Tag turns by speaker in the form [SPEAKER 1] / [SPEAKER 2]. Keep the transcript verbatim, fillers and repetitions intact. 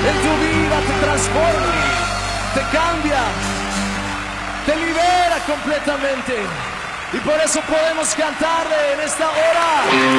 [SPEAKER 1] en tu vida te transforma, te cambia, te libera completamente. Y por eso podemos cantarle en esta hora.